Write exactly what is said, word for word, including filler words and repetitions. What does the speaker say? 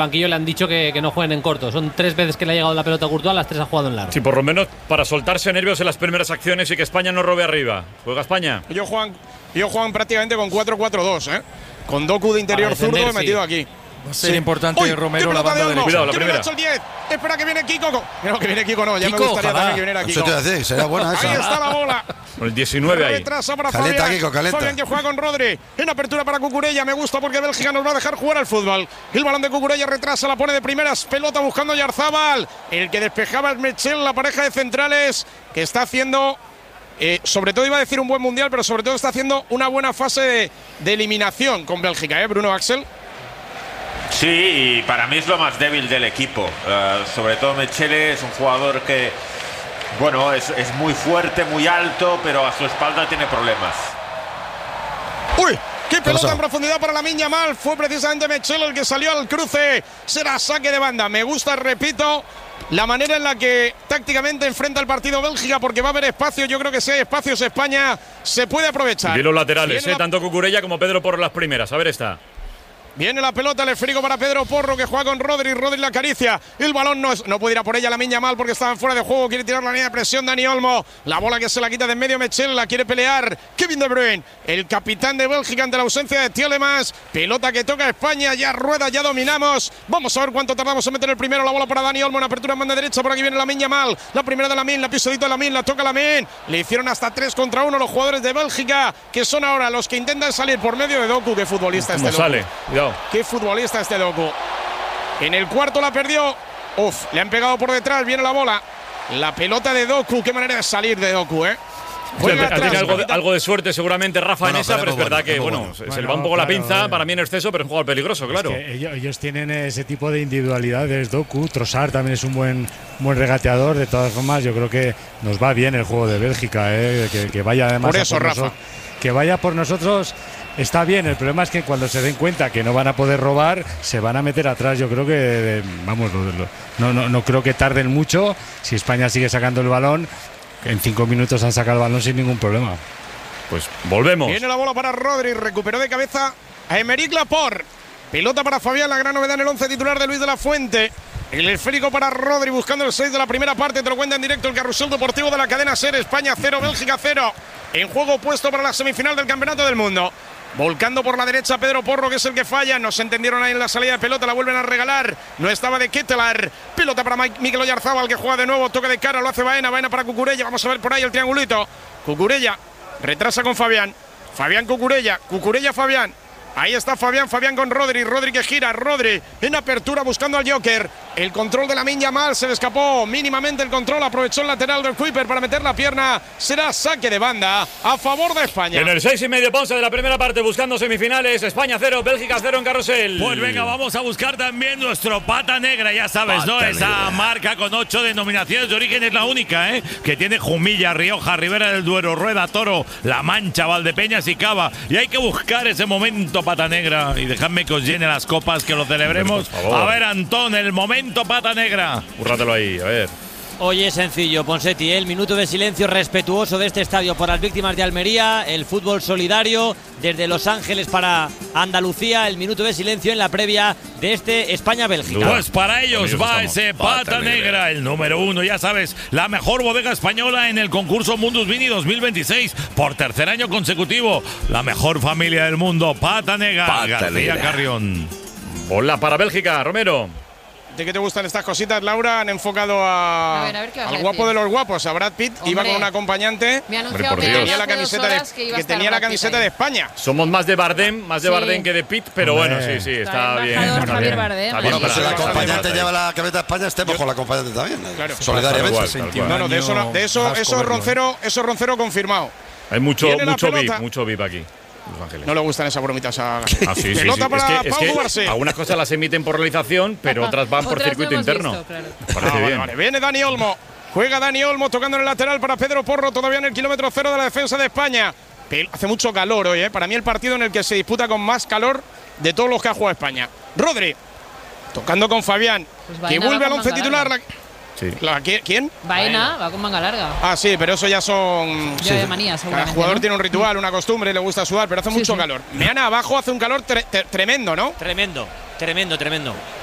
banquillo le han dicho que, que no jueguen en corto. Son tres veces que le ha llegado la pelota a Courtois, las tres ha jugado en largo. Sí, por lo menos para soltarse nervios en las primeras acciones y que España no robe arriba. ¿Juega España? Yo juegan, yo juegan prácticamente con cuatro cuatro dos, ¿eh? Con Doku de interior defender, zurdo sí. metido aquí. Va a ser Sí. importante Uy, Romero qué la pelota banda de Olmo. derecha. Cuidado, la Qué primera. pelota el diez. Espera que viene Kiko. No, que viene Kiko no. Ya Kiko, me gustaría ojalá. también que viniera Kiko. Eso te iba a decir, sería buena Ahí esa. está la bola. Con el diecinueve ahí. Retrasa para Calenta, Fabián. Kiko, calenta. Fabián que juega con Rodri. En apertura para Cucurella. Me gusta porque Bélgica nos va a dejar jugar al fútbol. El balón de Cucurella retrasa, la pone de primeras. Pelota buscando Yarzábal. El que despejaba es Mechel, la pareja de centrales que está haciendo. Eh, sobre todo iba a decir un buen mundial, pero sobre todo está haciendo una buena fase de, de eliminación con Bélgica, ¿eh, Bruno Axel? Sí, y para mí es lo más débil del equipo. Uh, sobre todo Mechele es un jugador que, bueno, es, es muy fuerte, muy alto, pero a su espalda tiene problemas. ¡Uy! ¡Qué pelota Cosa. en profundidad para Lamine Yamal! Fue precisamente Mechel el que salió al cruce. Será saque de banda. Me gusta, repito, la manera en la que tácticamente enfrenta el partido Bélgica, porque va a haber espacio. Yo creo que si hay espacios, España se puede aprovechar. Y los laterales, Viene eh, la- tanto Cucurella como Pedro por las primeras. A ver esta. Viene la pelota, el esférico para Pedro Porro que juega con Rodri. Rodri la acaricia. El balón no, es, no puede ir a por ella Lamine Yamal porque estaban fuera de juego. Quiere tirar la línea de presión Dani Olmo. La bola que se la quita de en medio Mechel. La quiere pelear Kevin De Bruyne, el capitán de Bélgica ante la ausencia de Tielemans. Pelota que toca a España. Ya rueda, ya dominamos. Vamos a ver cuánto tardamos en meter el primero. La bola para Dani Olmo en apertura en banda derecha. Por aquí viene Lamine Yamal. La primera de Lamine, la pisadita de Lamine. La toca Lamine. Le hicieron hasta tres contra uno los jugadores de Bélgica, que son ahora los que intentan salir por medio de Doku. Qué futbolista ¿Cómo este Doku. sale? Cuidado. Qué futbolista este Doku. En el cuarto la perdió. Uf, le han pegado por detrás. Viene la bola. La pelota de Doku. Qué manera de salir de Doku, ¿eh? Juega Tiene atrás, algo, de, capitán. algo de suerte seguramente Rafa Bueno, en esa, pero pero es muy verdad bueno, que muy bueno, bueno. se Bueno, le va un poco la claro, pinza eh. para mí en exceso, pero es un jugador peligroso, claro. Es que ellos, ellos tienen ese tipo de individualidades. Doku, Trossard también es un buen, buen regateador. De todas formas, yo creo que nos va bien el juego de Bélgica, ¿eh? que, que vaya además Por a eso, por Rafa. noso- que vaya por nosotros. Está bien, el problema es que cuando se den cuenta que no van a poder robar, se van a meter atrás. Yo creo que, vamos, lo- lo- no, no, no creo que tarden mucho. Si España sigue sacando el balón, en cinco minutos han sacado el balón sin ningún problema. Pues volvemos. Viene la bola para Rodri. Recuperó de cabeza a Emerick Laporte. Pelota para Fabián, la gran novedad en el once titular de Luis de la Fuente. El esférico para Rodri buscando el seis de la primera parte. Te lo cuenta en directo el carrusel deportivo de la cadena SER. España cero, Bélgica cero. En juego puesto para la semifinal del Campeonato del Mundo. Volcando por la derecha Pedro Porro, que es el que falla. No se entendieron ahí en la salida de pelota. La vuelven a regalar. No estaba de Kettelar. Pelota para Mike- Mikel Oyarzábal, que juega de nuevo. Toque de cara, lo hace Baena. Baena para Cucurella. Vamos a ver por ahí el triangulito. Cucurella retrasa con Fabián. Fabián Cucurella. Cucurella Fabián. Ahí está Fabián, Fabián con Rodri, Rodri que gira, Rodri en apertura buscando al Joker. El control de Lamine Yamal, se le escapó mínimamente el control, aprovechó el lateral del Kuiper para meter la pierna. Será saque de banda a favor de España. En el seis y medio Ponce de la primera parte buscando semifinales. España cero, Bélgica cero en carrusel. Pues venga, vamos a buscar también nuestro pata negra, ya sabes, ¿no? Esa marca con ocho denominaciones de origen es la única, ¿eh? Que tiene Jumilla, Rioja, Ribera del Duero, Rueda, Toro, La Mancha, Valdepeñas y Cava. Y hay que buscar ese momento pata negra. Y dejadme que os llene las copas, que lo celebremos. Por favor. A ver, Antón, el momento pata negra. Cúrratelo ahí, a ver. Hoy es sencillo, Ponseti, ¿eh? El minuto de silencio respetuoso de este estadio por las víctimas de Almería, el fútbol solidario desde Los Ángeles para Andalucía, el minuto de silencio en la previa de este España-Bélgica. Pues para ellos Amigos, va estamos. ese pata, Pata negra, negra. el número uno, ya sabes, la mejor bodega española en el concurso Mundus Vini dos mil veintiséis por tercer año consecutivo. La mejor familia del mundo, Pata Negra, Pata García Negra. Carrión. Bola para Bélgica, Romero. ¿De qué te gustan estas cositas, Laura? Han enfocado a, A ver, a ver qué vas al a guapo decir. de los guapos, a Brad Pitt. Iba Hombre. con un acompañante Me ha Hombre, anunciado por que Dios. tenía la hace dos camiseta, de, horas que iba a que estar tenía la Brad Pitt camiseta ahí. de España. Somos más de Bardem, más de Sí. Bardem que de Pitt, pero Hombre. bueno, sí, sí, está Claro, bien. embajador está Javier bien. Bardem. Está Bueno, bien, Bueno, si está la bien. acompañante lleva la camiseta de España, estemos con la acompañante también. Claro. Solidariamente. Tal cual, tal cual. No, no, de eso, no- de eso, Más eso comerlo. Roncero, eso Roncero confirmado. Hay mucho, Viene la mucho V I P, pelota. mucho V I P aquí. Los Ángeles. No le gustan esas bromitas a Ah, sí, sí, sí. Pelota para Es que, es Pau que Cubarsí. algunas cosas las emiten por realización, pero otras van por Otras circuito no hemos interno. visto, claro. Me parece Ah, vale, bien. vale. Viene Dani Olmo. Juega Dani Olmo tocando en el lateral para Pedro Porro, todavía en el kilómetro cero de la defensa de España. Pero hace mucho calor hoy, ¿eh? Para mí el partido en el que se disputa con más calor de todos los que ha jugado España. Rodri, tocando con Fabián, Pues que Baena vuelve va al con once manga titular. larga. La- Sí. la- ¿qui- ¿Quién? Baena va con manga larga. Ah, sí, pero eso ya son. Ya de manía, Cada seguramente, jugador ¿no? tiene un ritual, una costumbre, le gusta sudar, pero hace Sí, mucho sí. calor. Meana abajo hace un calor tre- tre- tremendo, ¿no? Tremendo, tremendo, tremendo.